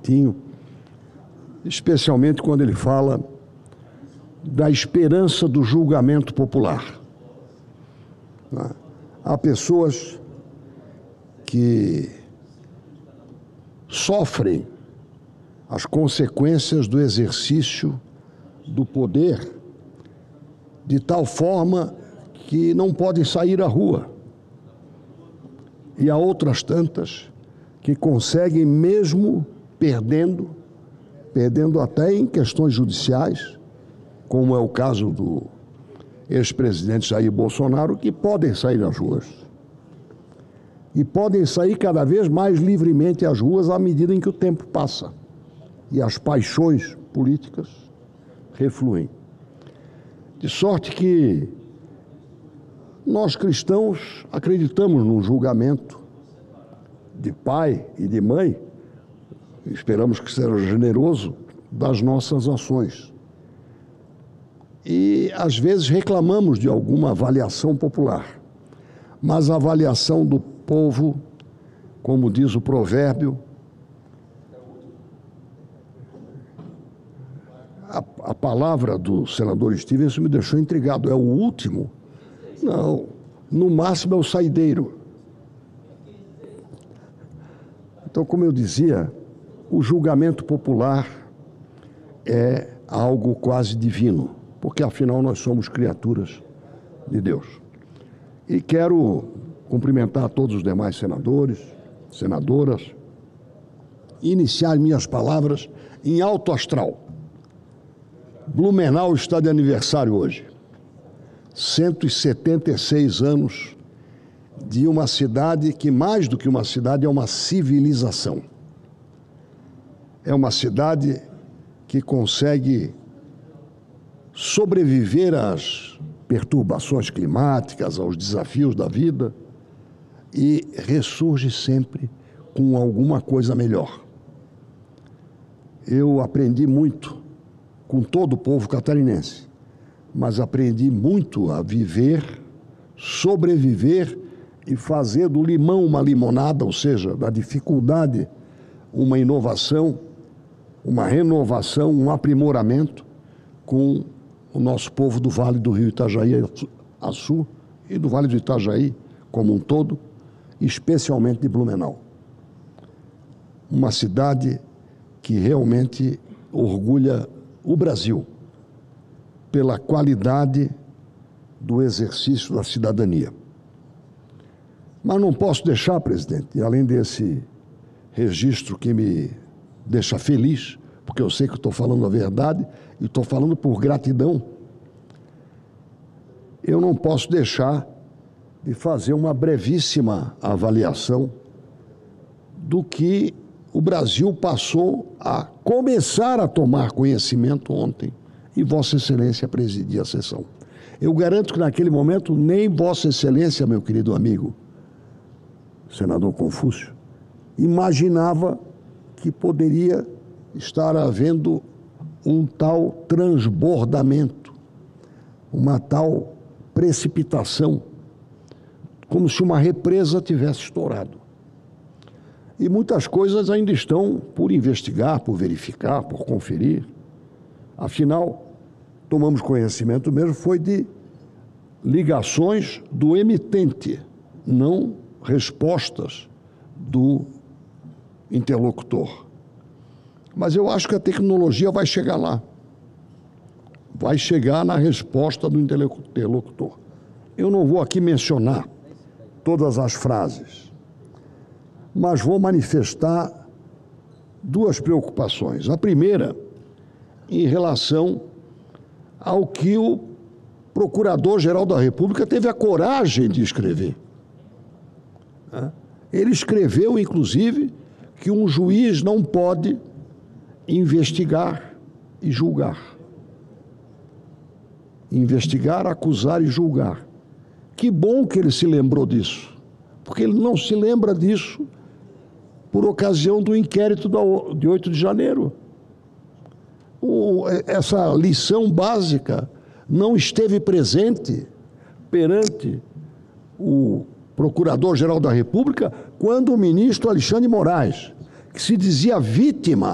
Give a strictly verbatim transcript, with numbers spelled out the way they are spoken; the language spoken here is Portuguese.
Coutinho, especialmente quando ele fala da esperança do julgamento popular. Há pessoas que sofrem as consequências do exercício do poder de tal forma que não podem sair à rua. E há outras tantas que conseguem, mesmo perdendo, perdendo até em questões judiciais, como é o caso do ex-presidente Jair Bolsonaro, que podem sair às ruas. E podem sair cada vez mais livremente às ruas à medida em que o tempo passa e as paixões políticas refluem. De sorte que nós cristãos acreditamos num julgamento de pai e de mãe, esperamos que seja generoso, das nossas ações. E às vezes reclamamos de alguma avaliação popular, mas a avaliação do povo, como diz o provérbio, a, a palavra do senador Stevenson me deixou intrigado, é o último? Não, no máximo é o saideiro. Então, como eu dizia, o julgamento popular é algo quase divino, porque afinal nós somos criaturas de Deus. E quero cumprimentar todos os demais senadores, senadoras, e iniciar minhas palavras em alto astral. Blumenau está de aniversário hoje. cento e setenta e seis anos de uma cidade que, mais do que uma cidade, é uma civilização. É uma cidade que consegue sobreviver às perturbações climáticas, aos desafios da vida e ressurge sempre com alguma coisa melhor. Eu aprendi muito com todo o povo catarinense, mas aprendi muito a viver, sobreviver e fazer do limão uma limonada, ou seja, da dificuldade uma inovação, uma renovação, um aprimoramento com o nosso povo do Vale do Rio Itajaí-Açu e do Vale do Itajaí como um todo, especialmente de Blumenau. Uma cidade que realmente orgulha o Brasil pela qualidade do exercício da cidadania. Mas não posso deixar, presidente, além desse registro que me deixa feliz, porque eu sei que estou falando a verdade e estou falando por gratidão, eu não posso deixar de fazer uma brevíssima avaliação do que o Brasil passou a começar a tomar conhecimento ontem, e Vossa Excelência presidia a sessão. Eu garanto que naquele momento nem Vossa Excelência, meu querido amigo, senador Confúcio, imaginava que poderia estar havendo um tal transbordamento, uma tal precipitação, como se uma represa tivesse estourado. E muitas coisas ainda estão por investigar, por verificar, por conferir. Afinal, tomamos conhecimento mesmo, foi de ligações do emitente, não respostas do interlocutor. Mas eu acho que a tecnologia vai chegar lá. Vai chegar na resposta do interlocutor. Eu não vou aqui mencionar todas as frases, mas vou manifestar duas preocupações. A primeira, em relação ao que o Procurador-Geral da República teve a coragem de escrever. Ele escreveu, inclusive, que um juiz não pode investigar e julgar. Investigar, acusar e julgar. Que bom que ele se lembrou disso, porque ele não se lembra disso por ocasião do inquérito de oito de janeiro. O, essa lição básica não esteve presente perante o Procurador-Geral da República quando o ministro Alexandre de Moraes, que se dizia vítima